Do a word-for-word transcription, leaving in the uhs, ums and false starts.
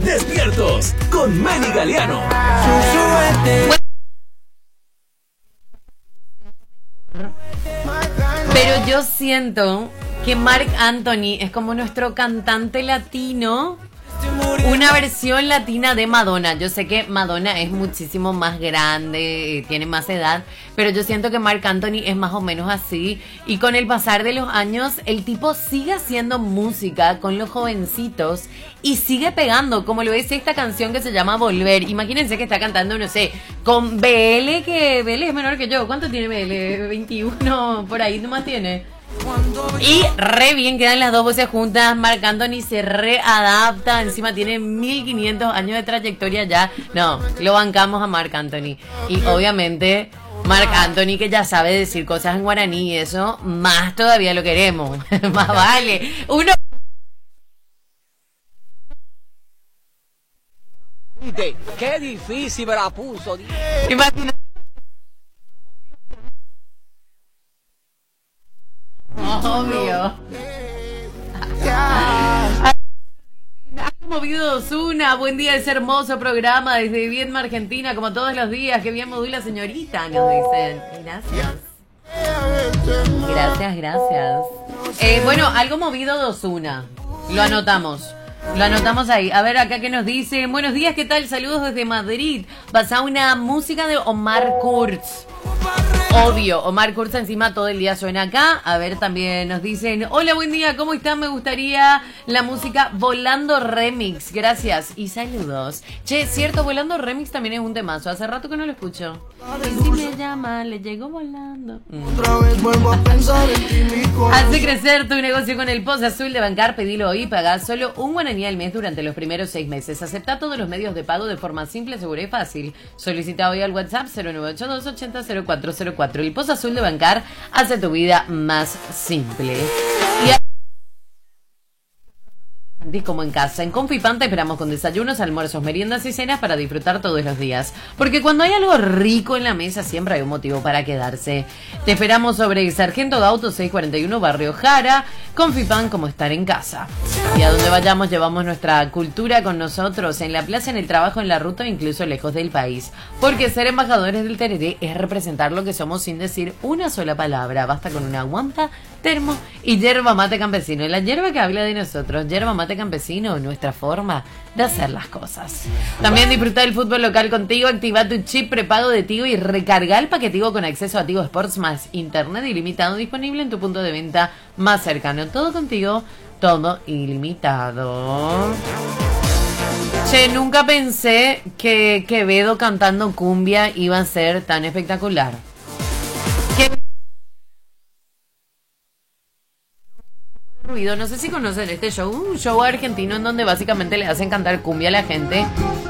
Despiertos con Manny Galeano. Pero yo siento que Marc Anthony es como nuestro cantante latino, una versión latina de Madonna. Yo sé que Madonna es muchísimo más grande, tiene más edad, pero yo siento que Marc Anthony es más o menos así. Y con el pasar de los años, el tipo sigue haciendo música con los jovencitos y sigue pegando, como lo es esta canción que se llama Volver. Imagínense que está cantando, no sé, con B L, que B L es menor que yo. ¿Cuánto tiene B L? veintiuno, por ahí nomás tiene. Y re bien quedan las dos voces juntas. Marc Anthony se readapta. Encima tiene mil quinientos años de trayectoria ya. No, lo bancamos a Marc Anthony. Y obviamente Marc Anthony, que ya sabe decir cosas en guaraní y eso, más todavía lo queremos. Más vale. Uno... Qué difícil me la puso. Imagínate. Obvio. Ha movido Ozuna. Buen día, ese hermoso programa desde Viedma, Argentina, como todos los días. Qué bien modula, señorita, nos dicen. Gracias. Gracias, gracias. Eh, bueno, algo movido de Ozuna. Lo anotamos. Lo anotamos ahí. A ver, acá que nos dice. Buenos días, ¿qué tal? Saludos desde Madrid. Pasa una música de Omar Kurz. Obvio, Omar Kurz encima todo el día suena acá. A ver, también nos dicen: hola, buen día, ¿cómo están? Me gustaría la música Volando Remix. Gracias y saludos. Che, cierto, Volando Remix también es un temazo. Hace rato que no lo escucho. Y si me llama, le llego volando. Mm. Hace crecer tu negocio con el Pozo Azul de Bancar. Pedilo hoy y pagá solo un guaraní al mes durante los primeros seis meses. Acepta todos los medios de pago de forma simple, segura y fácil. Solicita hoy al WhatsApp cero nueve ocho dos ochenta cero cuatro cero cuatro. El Pozo Azul de Bancar hace tu vida más simple. Y a... sentís como en casa. En Confipán te esperamos con desayunos, almuerzos, meriendas y cenas para disfrutar todos los días. Porque cuando hay algo rico en la mesa siempre hay un motivo para quedarse. Te esperamos sobre Sargento Gauto seiscientos cuarenta y uno, Barrio Jara. Confipán, como estar en casa. Y a donde vayamos llevamos nuestra cultura con nosotros, en la plaza, en el trabajo, en la ruta o incluso lejos del país. Porque ser embajadores del tereré es representar lo que somos sin decir una sola palabra. Basta con una guampa, termo y yerba mate campesino. La yerba que habla de nosotros, yerba mate campesino, nuestra forma de hacer las cosas. También disfruta del fútbol local contigo. Activa tu chip prepago de Tigo y recarga el paquetivo con acceso a Tigo Sports más internet ilimitado disponible en tu punto de venta más cercano. Todo contigo, todo ilimitado. Che, nunca pensé que Quevedo cantando cumbia iba a ser tan espectacular. ¿Qué? Ruido, no sé si conocen este show, un show argentino en donde básicamente le hacen cantar cumbia a la gente